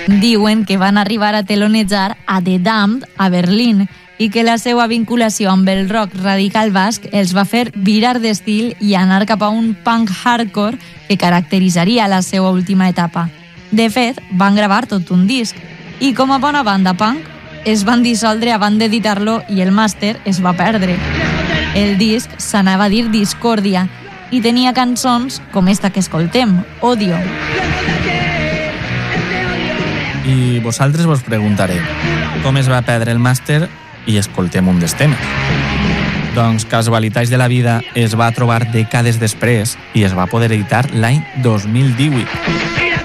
Diuen que van arribar a telonejar a The Damned a Berlín i que la seva vinculació amb el rock radical basc els va fer virar d'estil i anar cap a un punk hardcore que caracteritzaria la seva última etapa. De fet, van gravar tot un disc i com a bona banda punk es van dissoldre abans d'editar-lo i el màster es va perdre. El disc s'anava a dir Discòrdia i tenia cançons com esta que escoltem, Odio. I vosaltres vos preguntareu com es va perdre el màster i escoltem un dels temes. Doncs casualitats de la vida es va trobar dècades després i es va poder editar l'any 2018.